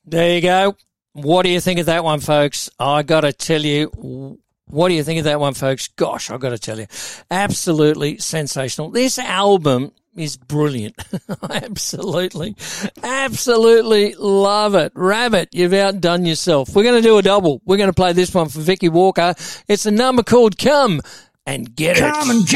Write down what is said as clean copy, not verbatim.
There you go. What do you think of that one, folks? I got to tell you, what do you think of that one, folks? Gosh, I got to tell you, absolutely sensational. This album is brilliant. Absolutely love it. Rabbit, you've outdone yourself. We're going to do a double. We're going to play this one for Vicky Walker. It's a number called Come and Get It. Come and get